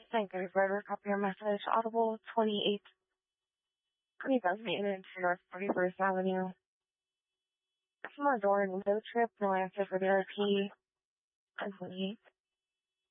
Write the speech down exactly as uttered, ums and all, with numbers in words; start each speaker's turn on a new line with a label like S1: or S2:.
S1: Thank you for your copy your message. Audible twenty-eight twenty-five maintenance North forty-first Avenue. Some door and window trip, no answer for the R P. ten twenty-eight.